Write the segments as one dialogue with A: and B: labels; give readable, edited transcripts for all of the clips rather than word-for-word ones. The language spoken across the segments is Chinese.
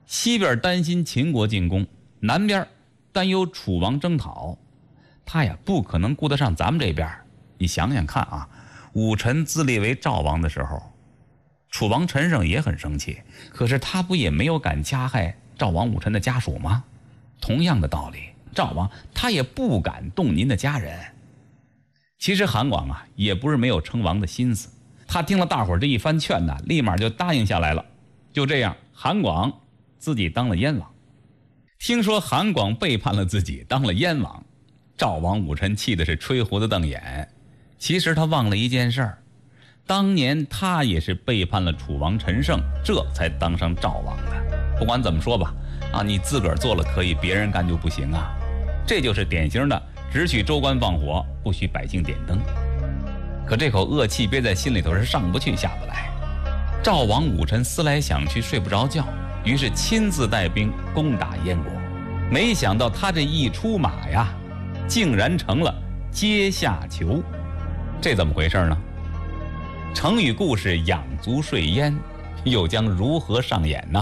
A: 西边担心秦国进攻，南边担忧楚王征讨，他呀不可能顾得上咱们这边。你想想看啊，武臣自立为赵王的时候，楚王陈胜也很生气，可是他不也没有敢加害赵王武臣的家属吗？同样的道理，赵王他也不敢动您的家人。其实韩广啊也不是没有称王的心思，他听了大伙这一番劝呢，立马就答应下来了。就这样，韩广自己当了燕王。听说韩广背叛了自己，当了燕王，赵王武臣气的是吹胡子瞪眼。其实他忘了一件事儿，当年他也是背叛了楚王陈胜，这才当上赵王的。不管怎么说吧，你自个儿做了可以，别人干就不行啊。这就是典型的只许州官放火，不许百姓点灯。可这口恶气憋在心里头是上不去下不来。赵王武臣思来想去睡不着觉，于是亲自带兵攻打燕国。没想到他这一出马呀，竟然成了阶下囚。这怎么回事呢？成语故事养足睡燕又将如何上演呢？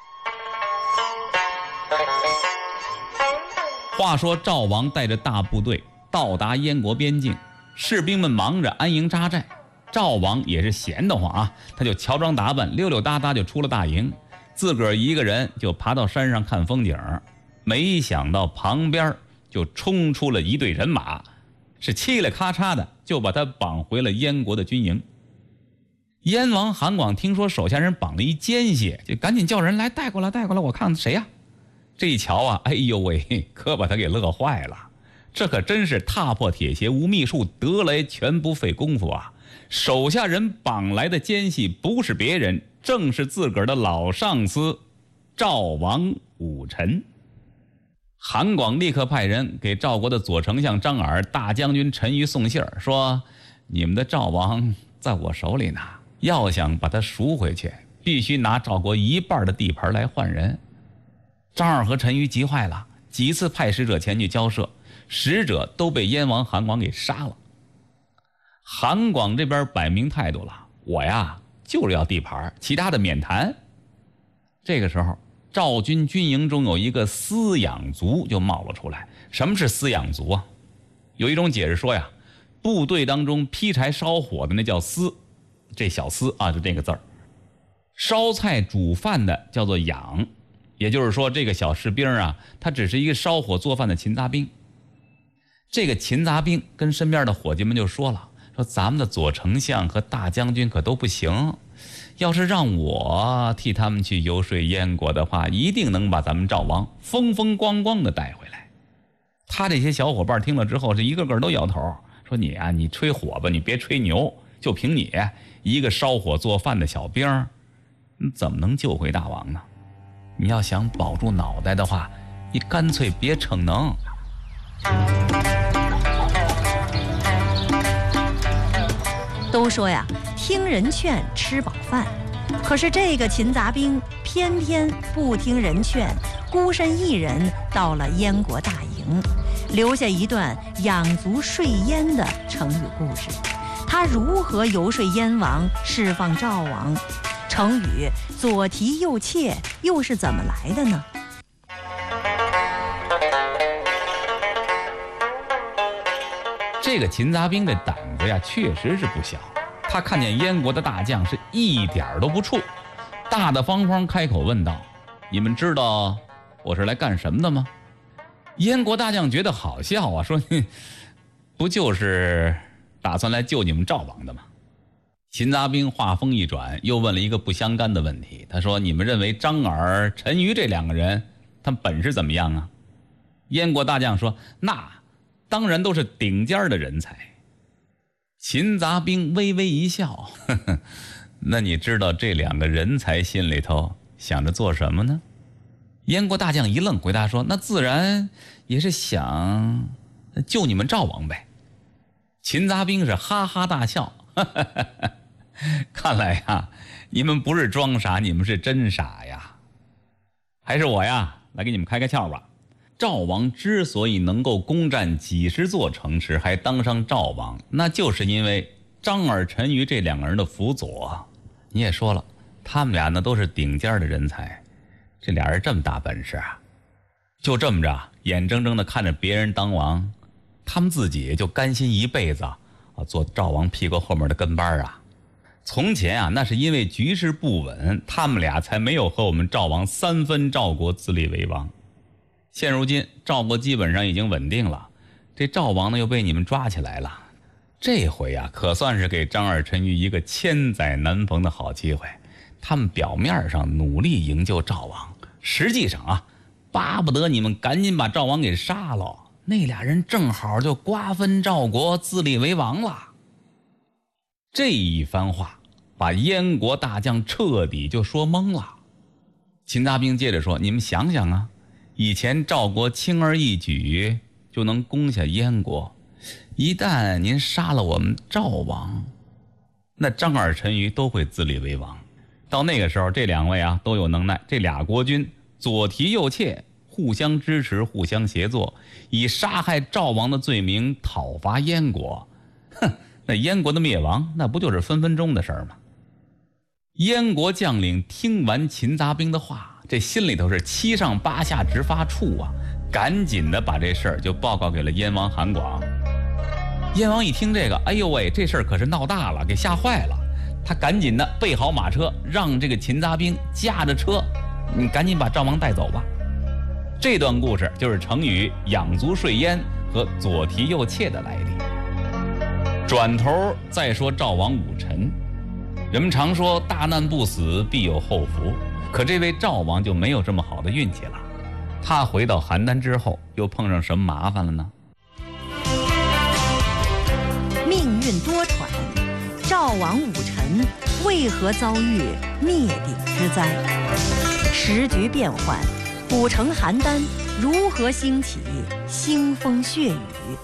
A: 话说赵王带着大部队到达燕国边境，士兵们忙着安营扎寨，赵王也是闲得慌啊，他就乔装打扮，溜溜达达就出了大营，自个儿一个人就爬到山上看风景。没想到旁边就冲出了一队人马，是嘁哩咔嚓的就把他绑回了燕国的军营。燕王韩广听说手下人绑了一奸细，就赶紧叫人来带过来，我看谁呀？这一瞧啊，哎呦喂，可把他给乐坏了。这可真是踏破铁鞋无觅处，得来全不费功夫啊！手下人绑来的奸细不是别人，正是自个儿的老上司赵王武臣。韩广立刻派人给赵国的左丞相张耳、大将军陈馀送信儿，说你们的赵王在我手里呢，要想把他赎回去，必须拿赵国一半的地盘来换人。张耳和陈馀急坏了，几次派使者前去交涉，使者都被燕王韩广给杀了。韩广这边摆明态度了，我呀就是要地盘，其他的免谈。这个时候赵军军营中有一个饲养卒就冒了出来。什么是饲养卒啊？有一种解释说呀，部队当中劈柴烧火的那叫饲，这小饲啊，就这个字儿。烧菜煮饭的叫做养，也就是说这个小士兵啊，他只是一个烧火做饭的勤杂兵。这个勤杂兵跟身边的伙计们就说了，说咱们的左丞相和大将军可都不行，要是让我替他们去游说燕国的话，一定能把咱们赵王风风光光的带回来。他这些小伙伴听了之后是一个个都摇头，说你啊，你吹火吧，你别吹牛，就凭你一个烧火做饭的小兵，你怎么能救回大王呢？你要想保住脑袋的话，你干脆别逞能。
B: 都说呀，听人劝，吃饱饭。可是这个勤杂兵偏偏不听人劝，孤身一人到了燕国大营，留下一段养足睡燕的成语故事。他如何游说燕王释放赵王？成语左提右挈又是怎么来的呢？
A: 这个勤杂兵的胆子呀，确实是不小。他看见燕国的大将是一点都不怵，大大方方开口问道：“你们知道我是来干什么的吗？”燕国大将觉得好笑啊，说：“不就是打算来救你们赵王的吗？”勤杂兵话锋一转，又问了一个不相干的问题。他说：“你们认为张耳、陈馀这两个人，他们本事怎么样啊？”燕国大将说：“那当然都是顶尖的人才。”勤杂兵微微一笑，呵呵，那你知道这两个人才心里头想着做什么呢？燕国大将一愣，回答说：“那自然也是想救你们赵王呗。”勤杂兵是哈哈大笑，呵呵呵呵，看来呀，你们不是装傻，你们是真傻呀。还是我呀，来给你们开开窍吧。赵王之所以能够攻占几十座城池还当上赵王，那就是因为张耳、陈馀这两个人的辅佐。你也说了，他们俩呢都是顶尖的人才。 这俩人这么大本事啊，就这么着眼睁睁的看着别人当王，他们自己就甘心一辈子做赵王屁股后面的跟班啊。从前啊，那是因为局势不稳，他们俩才没有和我们赵王三分赵国自立为王。现如今赵国基本上已经稳定了，这赵王呢又被你们抓起来了，这回啊可算是给张耳陈馀一个千载难逢的好机会。他们表面上努力营救赵王，实际上啊巴不得你们赶紧把赵王给杀了，那俩人正好就瓜分赵国自立为王了。这一番话把燕国大将彻底就说懵了。秦大兵接着说，你们想想啊，以前赵国轻而易举就能攻下燕国，一旦您杀了我们赵王，那张耳陈馀都会自立为王。到那个时候这两位啊都有能耐，这俩国君左提右挈，互相支持，互相协作，以杀害赵王的罪名讨伐燕国。那燕国的灭亡那不就是分分钟的事儿吗？燕国将领听完秦杂兵的话，这心里头是七上八下直发怵啊，赶紧的把这事儿就报告给了燕王韩广。燕王一听这个，哎呦喂，这事儿可是闹大了，给吓坏了。他赶紧的备好马车，让这个秦杂兵驾着车，你赶紧把赵王带走吧。这段故事就是成语养足睡燕和左提右挈的来历。转头再说赵王武臣，人们常说大难不死必有后福，可这位赵王就没有这么好的运气了。他回到邯郸之后又碰上什么麻烦了呢？
B: 命运多舛，赵王武臣为何遭遇灭顶之灾？时局变幻，古城邯郸如何兴起腥风血雨？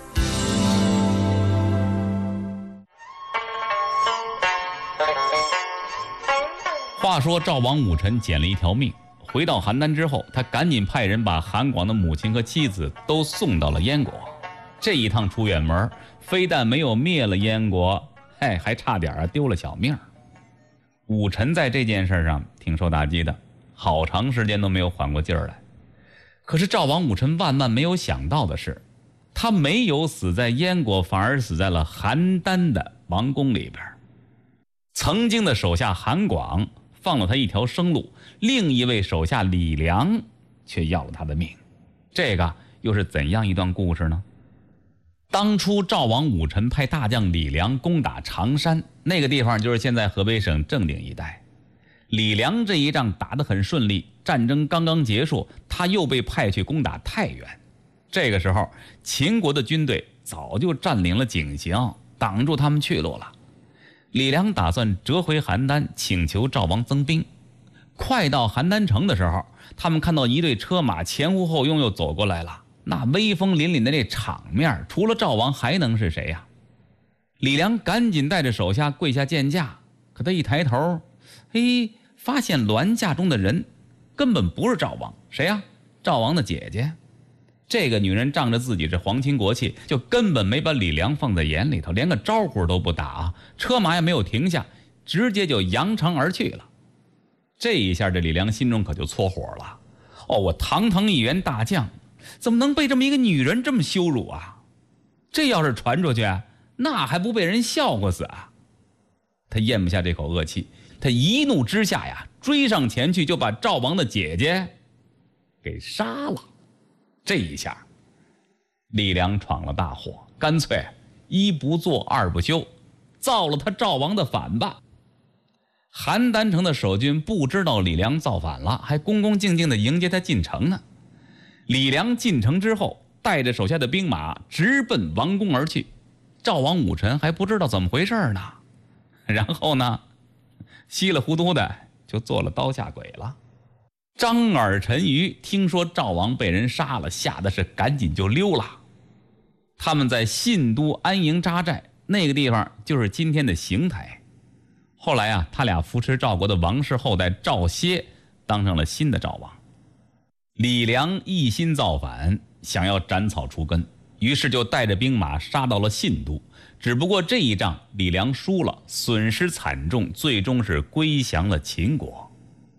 A: 话说赵王武臣捡了一条命，回到邯郸之后，他赶紧派人把韩广的母亲和妻子都送到了燕国。这一趟出远门，非但没有灭了燕国，还差点丢了小命。武臣在这件事上挺受打击的，好长时间都没有缓过劲儿来。可是赵王武臣万万没有想到的是，他没有死在燕国，反而死在了邯郸的王宫里边。曾经的手下韩广放了他一条生路，另一位手下李良却要了他的命。这个又是怎样一段故事呢？当初赵王武臣派大将李良攻打常山，那个地方就是现在河北省正定一带。李良这一仗打得很顺利，战争刚刚结束，他又被派去攻打太原。这个时候秦国的军队早就占领了井陉，挡住他们去路了。李良打算折回邯郸，请求赵王增兵。快到邯郸城的时候，他们看到一队车马前呼后拥又走过来了，那威风凛凛的这场面，除了赵王还能是谁呀？李良赶紧带着手下跪下见驾，可他一抬头，发现銮驾中的人根本不是赵王，谁呀？赵王的姐姐。这个女人仗着自己是皇亲国戚，就根本没把李良放在眼里头，连个招呼都不打，车马也没有停下，直接就扬长而去了。这一下这李良心中可就搓火了，我堂堂一员大将，怎么能被这么一个女人这么羞辱啊？这要是传出去，那还不被人笑话死啊？他咽不下这口恶气，他一怒之下呀，追上前去就把赵王的姐姐给杀了。这一下李良闯了大祸，干脆一不做二不休，造了他赵王的反吧。邯郸城的守军不知道李良造反了，还恭恭敬敬地迎接他进城呢。李良进城之后，带着手下的兵马直奔王宫而去。赵王武臣还不知道怎么回事呢，然后呢，稀里糊涂的就做了刀下鬼了。张耳陈馀听说赵王被人杀了，吓得是赶紧就溜了。他们在信都安营扎寨，那个地方就是今天的邢台。后来啊，他俩扶持赵国的王室后代赵歇当上了新的赵王。李良一心造反，想要斩草除根，于是就带着兵马杀到了信都。只不过这一仗李良输了，损失惨重，最终是归降了秦国。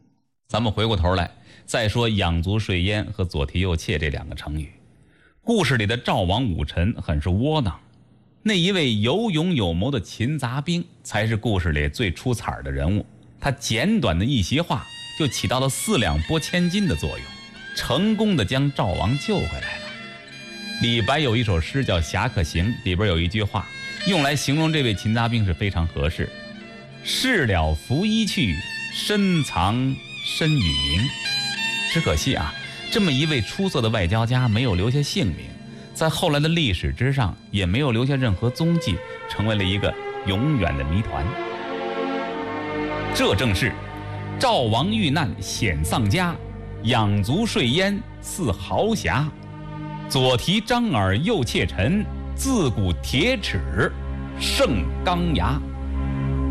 A: 咱们回过头来再说养足睡燕和左提右窃这2个成语。故事里的赵王武臣很是窝囊，那一位有勇有谋的秦杂兵才是故事里最出彩的人物。他简短的一席话就起到了4两拨千斤的作用，成功的将赵王救回来了。李白有一首诗叫《侠客行》，里边有一句话用来形容这位秦杂兵是非常合适：事了拂衣去，深藏身与名。只可惜啊，这么一位出色的外交家没有留下姓名，在后来的历史之上也没有留下任何踪迹，成为了一个永远的谜团。这正是赵王遇难显丧家，养足睡燕似豪侠，左提张耳右窃臣，自古铁齿胜钢牙。